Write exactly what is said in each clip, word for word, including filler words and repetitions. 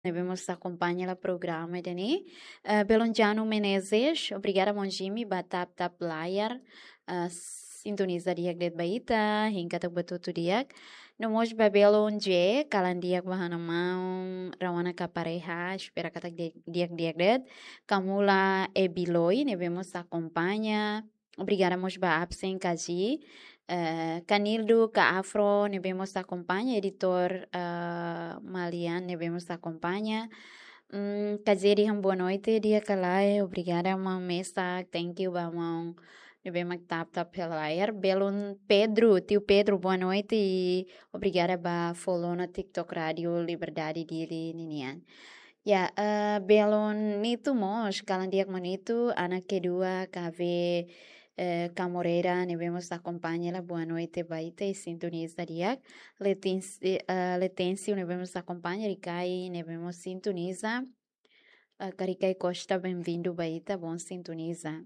Devemos acompanhar o programa dele. Uh, Belonjano Menezes, obrigada Monjimi, batap tap layar, uh, sintoniza diak det baita, hingga tak betul diak. Nomos babelon je, kalan diak bahana mau, rawana kapareha, espera kata diak diak det. Kamula ebiloi, devemos acompanhar. Obrigada mos ba absen kaji. Uh, Canildo Caafro, Nebemos acompanha, editor uh, Malian, Nebemos acompanha. Um, Kazeri, boa noite, dia calai, obrigada, mão mesa, thank you, mão. Nebemos tap tap pelayer. Belon Pedro, tio Pedro, boa noite e obrigada, ba follow no TikTok Radio Liberdade dele, ninian. Ya, uh, belon nito mos, kalandiak manito, anak kedua, kave. Uh, Camoreira, devemos acompanhar, boa noite, baita e sintoniza diak. Letense, uh, Letense, devemos acompanhar, Ricai, devemos sintoniza. Uh, Caricai Costa, bem-vindo, baita, bom sintoniza.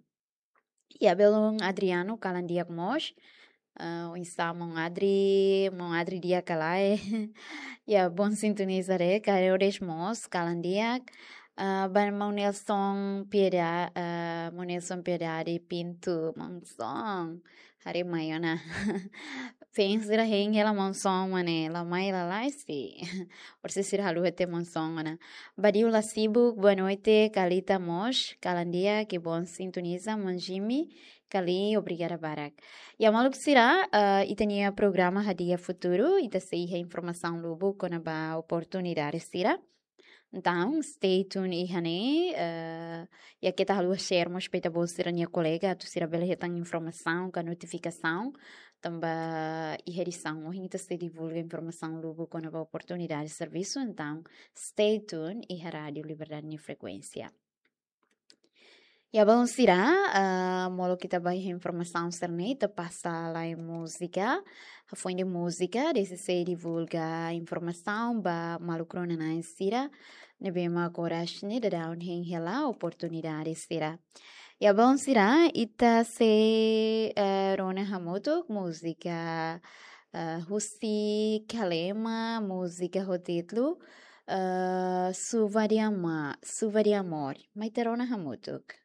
E a belong Adriano, calandiak mos. Uh, o Insta, mon Adri, mon Adri diak calai. E a bom sintoniza, re, carores mos, calandiak. Uh, ban mau Nelson Piedade, uh, mau Nelson Piedade Pinto, monsong. Hari mayona. Fens dira heng ela monsong mane, la mai la laisi. Orse sir halu hete monsong mana. Badiu la sibuk, boa noite, Kalita Mosh, Kalandia, que bom sintoniza, Monjimi, Kali, obrigada barak. E a maluk sira, uh, e tinha programa Radia Futuro, e sei a informação lubu, com a oportunidade sira. Então, stay tuned e hane, uh, e aqui tá a share mas peita bolsa minha colega, tu será bela retang informação, com a notificação, também e edição, o gente se divulga informação logo com a oportunidade de serviço, então, stay tuned e a Rádio Liberdade de Frequência. E a bom será, uh, molo kita vai informação cernita passa lá em música, a fonte de música, desse se divulga informação, ba malucrona na sira, nebema coragem de dar um hela oportunidade sira. E a bom será, ita se uh, rona hamoto música, uh, Husi Kalema, música rotitlo, uh, Suva de Amor, Suva de Amor, mas terona hamoto.